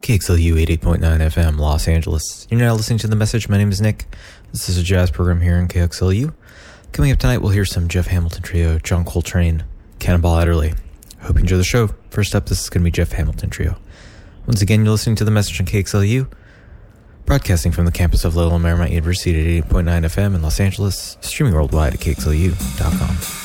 KXLU 88.9 FM, Los Angeles. You're now listening to The Message. My name is Nick. This is a jazz program here in KXLU. Coming up tonight, we'll hear some Jeff Hamilton Trio, John Coltrane, Cannonball Adderley. Hope you enjoy the show. First up, this is going to be Jeff Hamilton Trio. Once again, you're listening to The Message on KXLU, broadcasting from the campus of Loyola Marymount University at 88.9 FM in Los Angeles, streaming worldwide at KXLU.com.